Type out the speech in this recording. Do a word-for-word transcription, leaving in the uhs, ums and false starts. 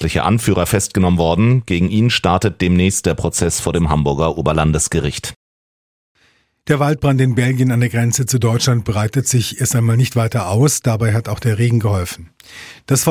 mutmaßliche Anführer festgenommen worden. Gegen ihn startet demnächst der Prozess vor dem Hamburger Oberlandesgericht. Der Waldbrand in Belgien an der Grenze zu Deutschland breitet sich erst einmal nicht weiter aus. Dabei hat auch der Regen geholfen. Das